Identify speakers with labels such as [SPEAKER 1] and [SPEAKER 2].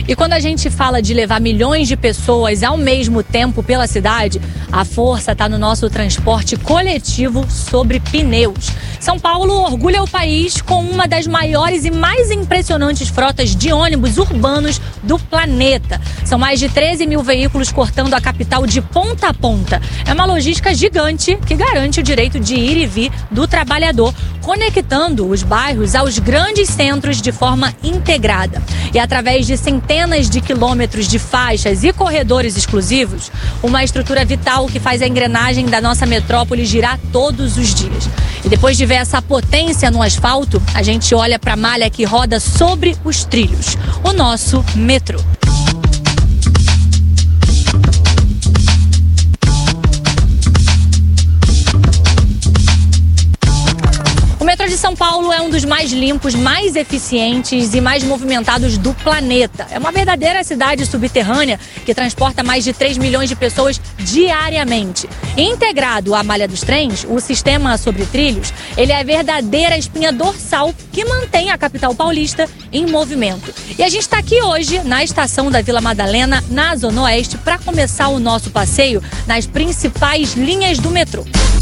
[SPEAKER 1] E quando a gente fala de levar milhões de pessoas ao mesmo tempo pela cidade, a força está no nosso transporte coletivo sobre pneus. São Paulo orgulha o país com uma das maiores e mais impressionantes frotas de ônibus urbanos do planeta. São mais de 13 mil veículos cortando a capital de ponta a ponta. É uma logística gigante que garante o direito de ir e vir do trabalhador, conectando os bairros aos grandes centros de forma integrada. E através de centenas de quilômetros de faixas e corredores exclusivos, uma estrutura vital que faz a engrenagem da nossa metrópole girar todos os dias. E depois de ver essa potência no asfalto, a gente olha para a malha que roda sobre os trilhos, o nosso metrô. O metrô de São Paulo é um dos mais limpos, mais eficientes e mais movimentados do planeta. É uma verdadeira cidade subterrânea que transporta mais de 3 milhões de pessoas diariamente. Integrado à malha dos trens, o sistema sobre trilhos, ele é a verdadeira espinha dorsal que mantém a capital paulista em movimento. E a gente está aqui hoje na estação da Vila Madalena, na Zona Oeste, para começar o nosso passeio nas principais linhas do metrô.